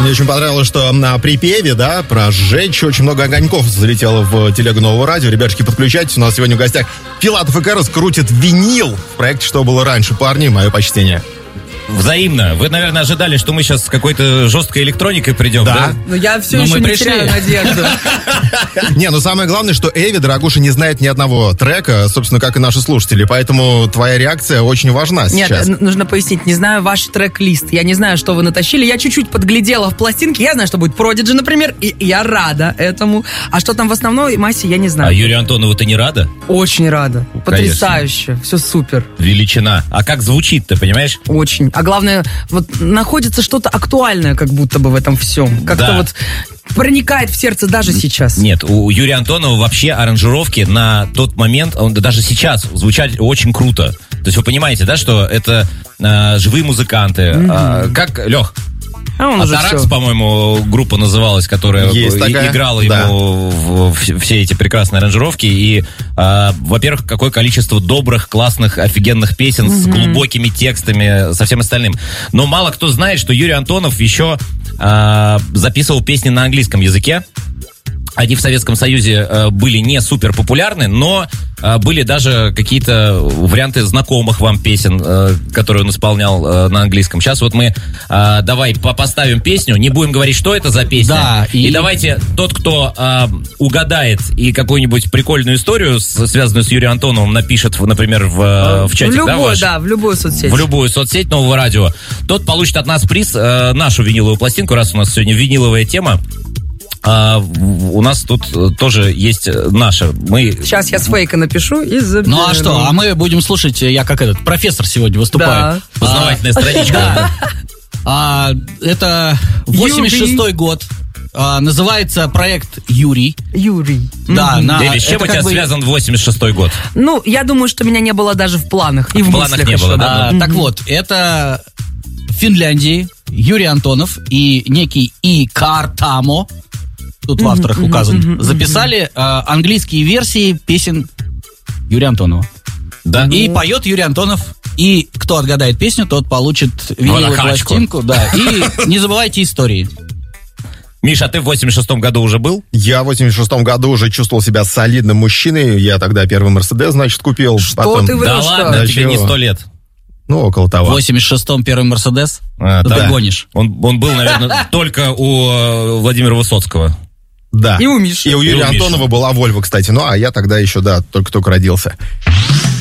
Мне очень понравилось, что на припеве, да, про сжечь очень много огоньков залетело в телегу Нового радио. Ребятушки, подключайтесь. У нас сегодня в гостях Филатов и Кэрос крутят винил в проекте «Что было раньше». Парни, мое почтение. Взаимно. Вы, наверное, ожидали, что мы сейчас с какой-то жесткой электроникой придем, да? Но я все еще не теряю надежду. Не, ну самое главное, что Эви, дорогуша, не знает ни одного трека, собственно, как и наши слушатели. Поэтому твоя реакция очень важна сейчас. Нет, нужно пояснить. Не знаю ваш трек-лист. Я не знаю, что вы натащили. Я чуть-чуть подглядела в пластинке. Я знаю, что будет Prodigy, например. И я рада этому. А что там в основной массе, я не знаю. А Юрию Антонову ты не рада? Очень рада. Потрясающе. Все супер. Величина. А как звучит, ты понимаешь? Очень. А главное, вот находится что-то актуальное, как будто бы в этом всем. Как-то вот проникает в сердце даже сейчас. Нет, у Юрия Антонова вообще аранжировки на тот момент, он даже сейчас звучат очень круто. То есть вы понимаете, да, что это живые музыканты. Как, Лех? Атаракс, по-моему, группа называлась, которая играла ему все эти прекрасные аранжировки. И, во-первых, какое количество добрых, классных, офигенных песен с глубокими текстами, со всем остальным. Но мало кто знает, что Юрий Антонов еще записывал песни на английском языке. Они в Советском Союзе были не супер популярны, но были даже какие-то варианты знакомых вам песен, которые он исполнял на английском. Сейчас вот мы давай поставим песню, не будем говорить, что это за песня. Да, и давайте тот, кто угадает и какую-нибудь прикольную историю, связанную с Юрием Антоновым, напишет, например, в чатик, в любую соцсеть. В любую соцсеть Нового радио. Тот получит от нас приз, нашу виниловую пластинку, раз у нас сегодня виниловая тема. У нас тут тоже есть наша. Сейчас я с фейка напишу и заберу. Ну а что? А мы будем слушать, я как этот профессор сегодня выступаю. Да. Познавательная страничка. Это 86-й год. Называется проект «Юрий». Юрий. Да, С чем у тебя связан 86-й год? Ну, я думаю, что меня не было даже в планах. И в планах не было, да? Так вот, это в Финляндии Юрий Антонов и некий Икар Тамо, тут в авторах указан, записали английские версии песен Юрия Антонова. Да? И поет Юрий Антонов. И кто отгадает песню, тот получит виниловую пластинку. Да. И не забывайте истории. Миша, а ты в 86-м году уже был? Я в 86-м году уже чувствовал себя солидным мужчиной. Я тогда первый Мерседес, значит, купил. Что ты врешь? Да ладно, тебе не 100 лет. Ну, около того. В 86-м первый Мерседес? Ты гонишь. Он был, наверное, только у Владимира Высоцкого. Да. И у Миши. И у Юрия Антонова была Вольво, кстати. Ну, а я тогда еще, только родился.